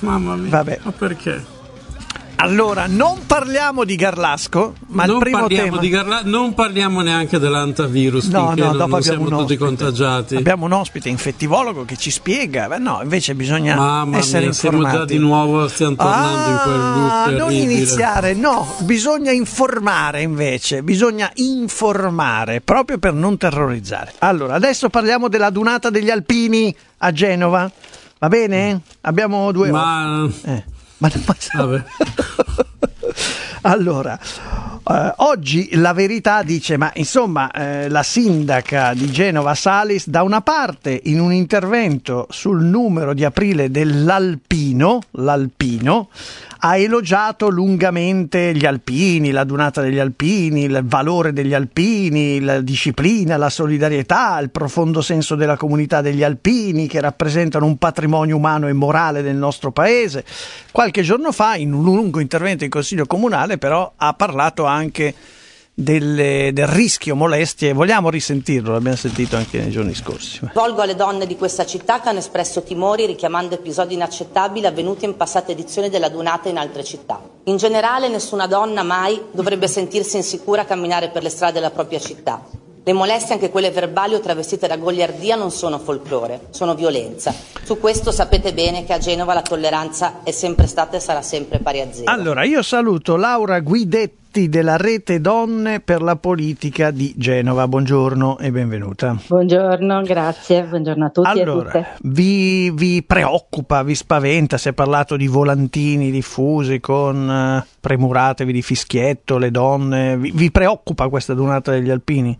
Mamma mia. Vabbè. Ma perché? Allora, non parliamo di Garlasco, ma non il primo parliamo tema... non parliamo neanche dell'antivirus, finché non siamo tutti contagiati. Abbiamo un ospite infettivologo che ci spiega, no, invece bisogna Mamma essere mia, informati. siamo già di nuovo, stiamo tornando in quel loop non terribile. iniziare, no, bisogna informare invece, bisogna informare, proprio per non terrorizzare. Allora, adesso parliamo della dunata degli alpini a Genova, va bene? Abbiamo 2 ore. Vabbè. Allora, oggi La Verità dice, ma insomma, la sindaca di Genova Salis, da una parte in un intervento sul numero di aprile l'Alpino, ha elogiato lungamente gli alpini, la dunata degli alpini, il valore degli alpini, la disciplina, la solidarietà, il profondo senso della comunità degli alpini che rappresentano un patrimonio umano e morale del nostro paese. Qualche giorno fa, in un lungo intervento in Consiglio Comunale, però ha parlato anche del rischio molestie. Vogliamo risentirlo, l'abbiamo sentito anche nei giorni scorsi. Volgo alle donne di questa città che hanno espresso timori richiamando episodi inaccettabili avvenuti in passate edizioni della dunata in altre città. In generale, nessuna donna mai dovrebbe sentirsi insicura a camminare per le strade della propria città. Le molestie, anche quelle verbali o travestite da goliardia, non sono folklore, sono violenza. Su questo sapete bene che a Genova la tolleranza è sempre stata e sarà sempre pari a 0. Allora, io saluto Laura Guidetti della Rete Donne per la Politica di Genova. Buongiorno e benvenuta. Buongiorno, grazie, buongiorno a tutti e a tutte. Vi preoccupa, vi spaventa? Si è parlato di volantini diffusi con premuratevi di fischietto, le donne. Vi preoccupa questa dunata degli alpini?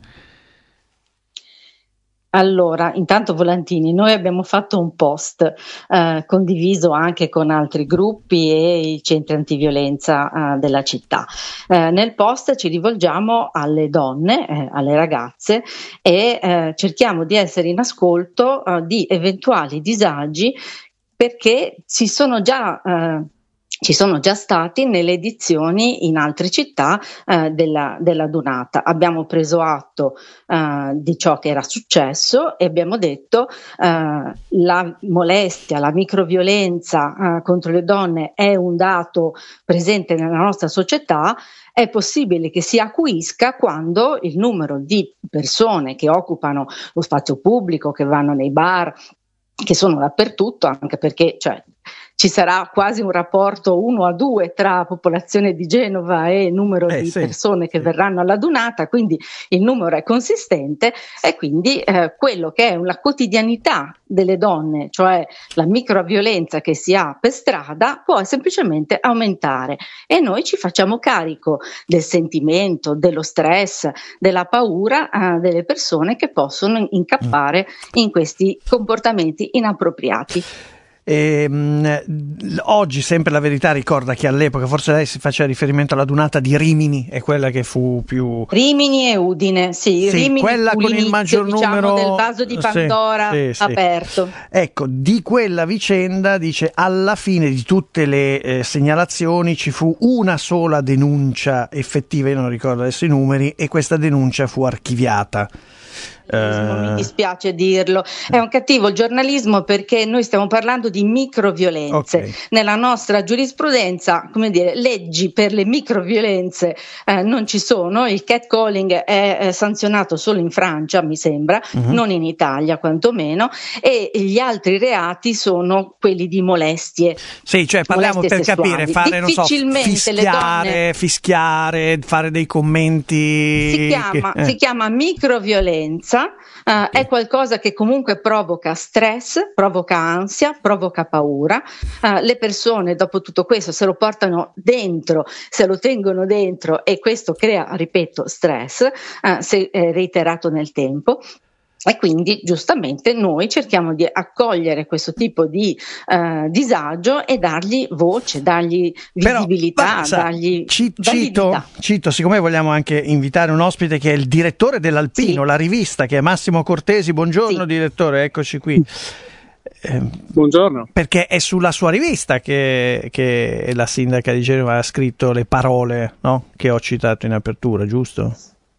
Allora, intanto volantini, noi abbiamo fatto un post condiviso anche con altri gruppi e i centri antiviolenza della città. Nel post ci rivolgiamo alle donne, alle ragazze e cerchiamo di essere in ascolto di eventuali disagi perché ci sono già stati nelle edizioni in altre città della dunata. Abbiamo preso atto di ciò che era successo e abbiamo detto la molestia, la microviolenza contro le donne è un dato presente nella nostra società. È possibile che si acuisca quando il numero di persone che occupano lo spazio pubblico, che vanno nei bar, che sono dappertutto, anche perché ci sarà quasi un rapporto 1-2 tra popolazione di Genova e numero di persone che verranno alla dunata, quindi il numero è consistente e quindi quello che è la quotidianità delle donne, cioè la microviolenza che si ha per strada, può semplicemente aumentare e noi ci facciamo carico del sentimento, dello stress, della paura delle persone che possono incappare in questi comportamenti inappropriati. Oggi sempre La Verità ricorda che all'epoca, forse lei si faceva riferimento alla dunata di Rimini, è quella che fu più Rimini e Udine, Rimini, quella con il maggior numero del vaso di Pandora aperto. Ecco, di quella vicenda dice alla fine di tutte le segnalazioni ci fu una sola denuncia effettiva, io non ricordo adesso i numeri, e questa denuncia fu archiviata. Mi dispiace dirlo, è un cattivo giornalismo perché noi stiamo parlando di microviolenze. Nella nostra giurisprudenza, leggi per le microviolenze non ci sono. Il catcalling è sanzionato solo in Francia, mi sembra, non in Italia quantomeno, e gli altri reati sono quelli di molestie. Sì, cioè parliamo per sessuali. Capire, fare fischiare, fare dei commenti. Si chiama microviolenza. È qualcosa che comunque provoca stress, provoca ansia, provoca paura. Le persone dopo tutto questo se lo portano dentro, se lo tengono dentro e questo crea, ripeto, stress se reiterato nel tempo. E quindi giustamente noi cerchiamo di accogliere questo tipo di disagio e dargli voce, dargli visibilità, dargli validità. Cito, siccome vogliamo anche invitare un ospite che è il direttore dell'Alpino, la rivista, che è Massimo Cortesi. Buongiorno direttore, eccoci qui. Buongiorno. Perché è sulla sua rivista che la sindaca di Genova ha scritto le parole, no? Che ho citato in apertura, giusto?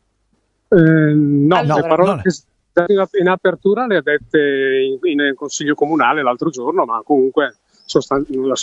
Le parole che in apertura le ha dette in Consiglio Comunale l'altro giorno, ma comunque